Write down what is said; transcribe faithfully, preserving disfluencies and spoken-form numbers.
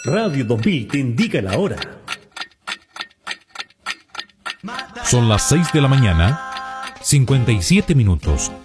Radio dos mil te indica la hora. Son las seis de la mañana, cincuenta y siete minutos.